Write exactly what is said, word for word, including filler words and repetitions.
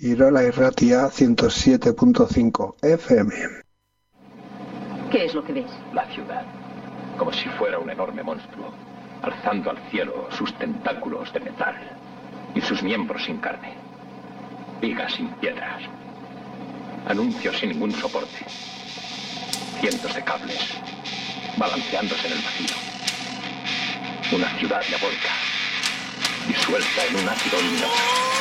Irola Irratia ciento siete punto cinco F M. ¿Qué es lo que ves? La ciudad, como si fuera un enorme monstruo, alzando al cielo sus tentáculos de metal y sus miembros sin carne, vigas sin piedras, anuncios sin ningún soporte, cientos de cables balanceándose en el vacío. Una ciudad diabólica, disuelta en un ácido luminoso.